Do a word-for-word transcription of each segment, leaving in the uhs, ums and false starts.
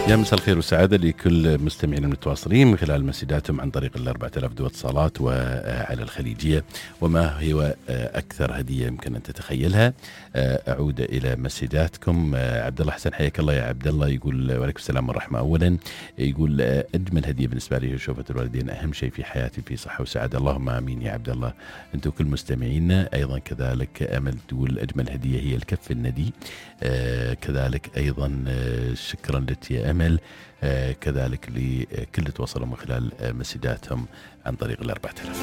يا مساء الخير والسعادة لكل مستمعين المتواصلين من خلال مسجاتهم عن طريق ال أربعة آلاف دو اتصالات وعلى الخليجية. وما هو أكثر هدية يمكن أن تتخيلها؟ أعود إلى مسجاتكم. عبد الله حسن، حياك الله يا عبد الله. يقول وعليكم السلام والرحمة. أولا يقول أجمل هدية بالنسبة لي شوفة الوالدين، أهم شيء في حياتي في صحة وسعادة. اللهم آمين يا عبد الله. أنتم كل مستمعينا أيضا كذلك. أمل تقول أجمل هدية هي الكف الندي. كذلك أيضا شكرا لك يا أمل. آه كذلك لكل تواصلوا من خلال آه مسجاتهم عن طريق الأربعة آلاف.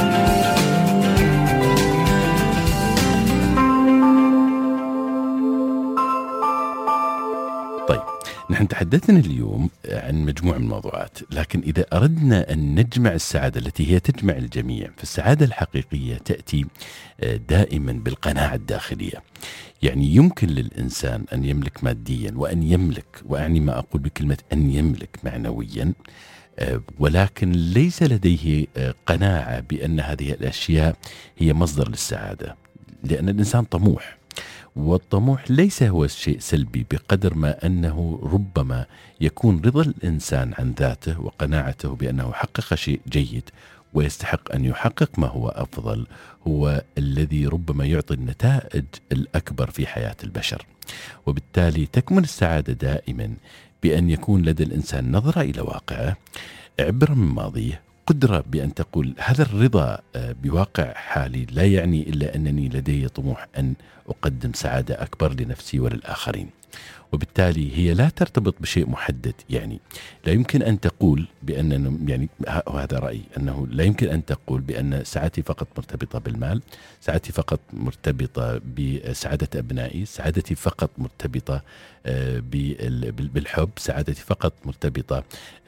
طيب، نحن تحدثنا اليوم عن مجموعة من الموضوعات، لكن إذا أردنا أن نجمع السعادة التي هي تجمع الجميع، فالسعادة الحقيقية تأتي آه دائما بالقناعة الداخلية. يعني يمكن للإنسان أن يملك ماديا وأن يملك، وأعني ما أقول بكلمة أن يملك معنويا، ولكن ليس لديه قناعة بأن هذه الأشياء هي مصدر للسعادة، لأن الإنسان طموح، والطموح ليس هو شيء سلبي بقدر ما أنه ربما يكون رضا الإنسان عن ذاته وقناعته بأنه حقق شيء جيد ويستحق أن يحقق ما هو أفضل، هو الذي ربما يعطي النتائج الأكبر في حياة البشر. وبالتالي تكمن السعادة دائما بأن يكون لدى الإنسان نظرة إلى واقعه، عبرة من ماضيه، قدرة بأن تقول هذا الرضا بواقع حالي لا يعني إلا أنني لدي طموح أن أقدم سعادة أكبر لنفسي وللآخرين. وبالتالي هي لا ترتبط بشيء محدد. يعني لا يمكن أن تقول بأن، يعني هذا رأيي، أنه لا يمكن أن تقول بأن سعادتي فقط مرتبطة بالمال، سعادتي فقط مرتبطة بسعادة أبنائي، سعادتي فقط مرتبطة بالحب، سعادتي فقط مرتبطة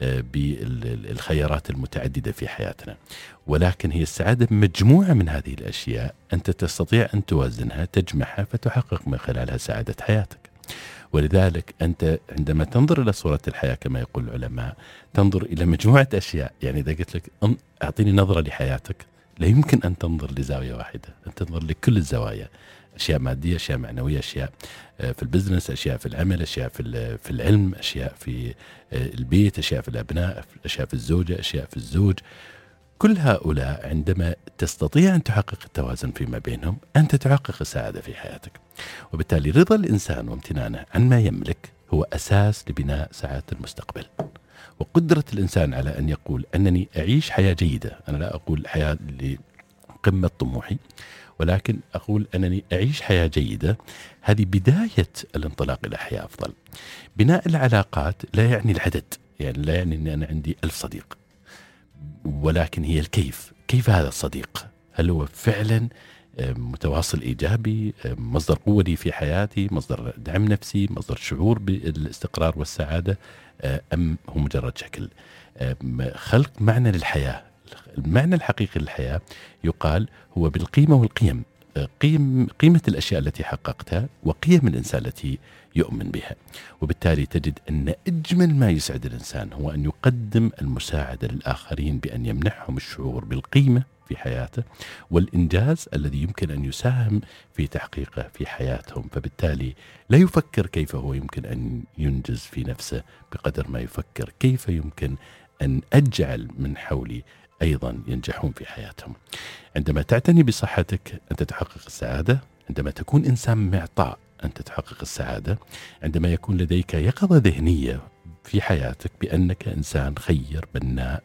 بالخيارات المتعددة في حياتنا. ولكن هي السعادة مجموعة من هذه الأشياء أنت تستطيع أن توازنها، تجمعها، فتحقق من خلالها سعادة حياتك. ولذلك أنت عندما تنظر إلى صورة الحياة كما يقول العلماء، تنظر إلى مجموعة أشياء. يعني إذا قلت لك أعطيني نظرة لحياتك، لا يمكن أن تنظر لزاوية واحدة، أن تنظر لكل الزوايا، أشياء مادية، أشياء معنوية، أشياء في البزنس، أشياء في العمل، أشياء في في العلم، أشياء في البيت، أشياء في الأبناء، أشياء في الزوجة، أشياء في الزوج. كل هؤلاء عندما تستطيع أن تحقق التوازن فيما بينهم، أنت تحقق السعادة في حياتك. وبالتالي رضا الإنسان وامتنانه عن ما يملك هو أساس لبناء سعادة المستقبل. وقدرة الإنسان على أن يقول أنني أعيش حياة جيدة، أنا لا أقول حياة لقمة طموحي، ولكن أقول أنني أعيش حياة جيدة، هذه بداية الانطلاق إلى حياة أفضل. بناء العلاقات لا يعني العدد، يعني لا يعني أن أنا عندي ألف صديق، ولكن هي الكيف. كيف هذا الصديق؟ هل هو فعلا متواصل إيجابي، مصدر قوة لي في حياتي، مصدر دعم نفسي، مصدر شعور بالاستقرار والسعادة، أم هو مجرد شكل؟ خلق معنى للحياة. المعنى الحقيقي للحياة يقال هو بالقيمة والقيم، قيم قيمة الأشياء التي حققتها وقيم الإنسان التي يؤمن بها. وبالتالي تجد أن أجمل ما يسعد الإنسان هو أن يقدم المساعدة للآخرين بأن يمنحهم الشعور بالقيمة في حياته والإنجاز الذي يمكن أن يساهم في تحقيقه في حياتهم. فبالتالي لا يفكر كيف هو يمكن أن ينجز في نفسه بقدر ما يفكر كيف يمكن أن أجعل من حولي أيضا ينجحون في حياتهم. عندما تعتني بصحتك أنت تحقق السعادة. عندما تكون إنسان معطاء أنت تحقق السعادة. عندما يكون لديك يقظة ذهنية في حياتك بأنك إنسان خير، بناء،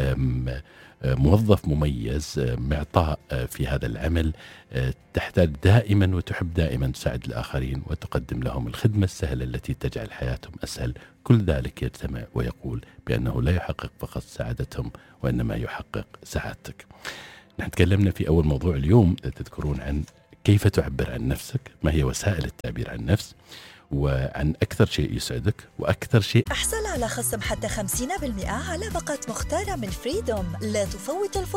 موظف مميز، معطاء في هذا العمل، تحتاج دائما وتحب دائما تساعد الآخرين وتقدم لهم الخدمة السهلة التي تجعل حياتهم أسهل، كل ذلك يجتمع ويقول بأنه لا يحقق فقط سعادتهم وإنما يحقق سعادتك. نحن تكلمنا في أول موضوع اليوم، تذكرون، عن كيف تعبر عن نفسك، ما هي وسائل التعبير عن النفس، وعن أكثر شيء يسعدك وأكثر شيء. احصل على خصم حتى خمسين بالمئة على باقات مختارة من فريدوم. لا تفوت الفرصة.